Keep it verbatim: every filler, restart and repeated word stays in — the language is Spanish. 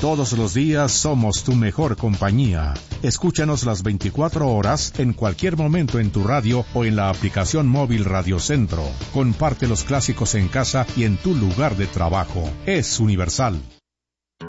Todos los días somos tu mejor compañía. Escúchanos las veinticuatro horas en cualquier momento en tu radio o en la aplicación móvil Radio Centro. Comparte los clásicos en casa y en tu lugar de trabajo. Es Universal.